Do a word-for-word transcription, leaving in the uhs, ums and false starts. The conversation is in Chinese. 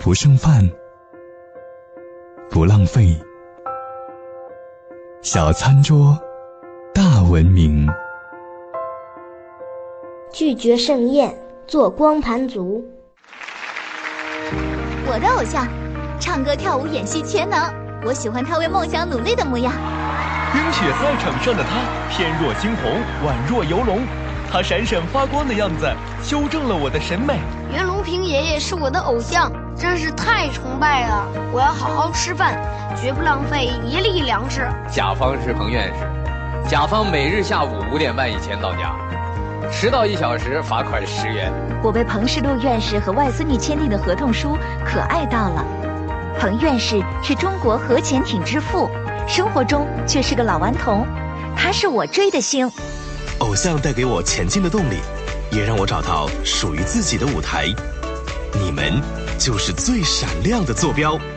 不剩饭，不浪费，小餐桌，大文明。 拒绝盛宴，做光盘族。 我的偶像，唱歌、跳舞、演戏全能。我喜欢他为梦想努力的模样。 冰雪赛场上的他，翩若惊鸿，宛若游龙。他闪闪发光的样子，修正了我的审美。 袁隆平爷爷是我的偶像，真是太崇拜了。我要好好吃饭，绝不浪费一粒粮食。 甲方是彭院士，甲方每日下午五点半以前到家，迟到一小时罚款十元。 我被彭世禄院士和外孙女签订的合同书可爱到了。彭院士是中国核潜艇之父，生活中却是个老顽童。他是我追的星。 偶像带给我前进的动力，也让我找到属于自己的舞台。你们就是最闪亮的坐标。